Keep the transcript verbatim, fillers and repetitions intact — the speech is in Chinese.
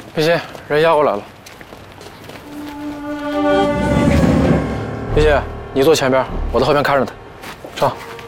别急，人押过来了。别急，你坐前边，我在后边看着他。上。